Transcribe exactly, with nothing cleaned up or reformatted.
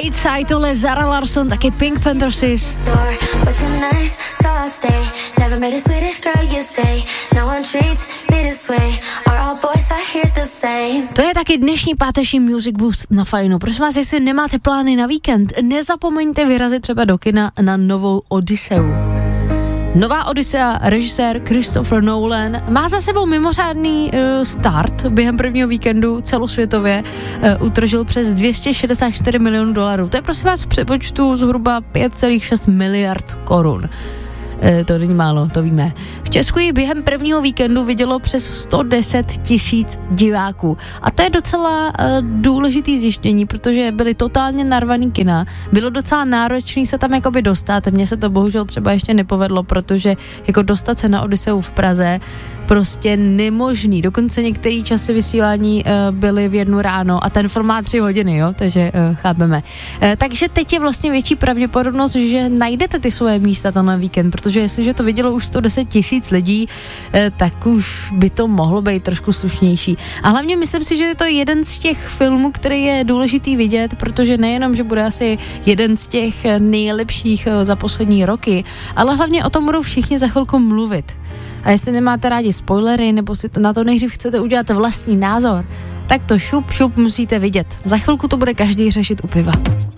Stateside, tohle Zara Larsson, taky Pink Panthers. To je taky dnešní páteční Music Boost na Fajnu. Prosím vás, jestli nemáte plány na víkend, nezapomeňte vyrazit třeba do kina na novou Odysseu. Nová Odyssea, režisér Christopher Nolan, má za sebou mimořádný uh, start. Během prvního víkendu celosvětově uh, utržil přes dvě stě šedesát čtyři milionů dolarů. To je prosím vás v přepočtu zhruba pět celá šest miliard korun. E, to není málo, to víme. V Česku ji během prvního víkendu vidělo přes sto deset tisíc diváků. A to je docela e, důležitý zjištění, protože byly totálně narvaný kina. Bylo docela náročný se tam jakoby dostat. Mně se to bohužel třeba ještě nepovedlo, protože jako dostat se na Odysseu v Praze prostě nemožný. Dokonce některé časy vysílání e, byly v jednu ráno a ten formát tři hodiny, jo, takže e, chápeme. E, takže teď je vlastně větší pravděpodobnost, že najdete ty svoje místa tam na víkend, protože jestliže to vidělo už sto deset tisíc lidí, e, tak už by to mohlo být trošku slušnější. A hlavně myslím si, že je to jeden z těch filmů, který je důležitý vidět, protože nejenom, že bude asi jeden z těch nejlepších e, za poslední roky, ale hlavně o tom budou všichni za chvilku mluvit. A jestli nemáte rádi spoilery, nebo si to na to nejdřív chcete udělat vlastní názor, tak to šup, šup musíte vidět. Za chvilku to bude každý řešit u piva.